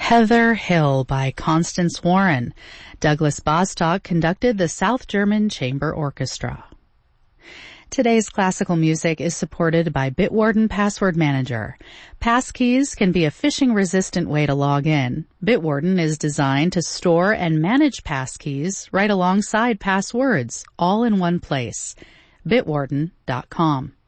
Heather Hill by Constance Warren. Douglas Bostock conducted the South German Chamber Orchestra. Today's classical music is supported by Bitwarden Password Manager. Passkeys can be a phishing-resistant way to log in. Bitwarden is designed to store and manage passkeys right alongside passwords, all in one place. Bitwarden.com.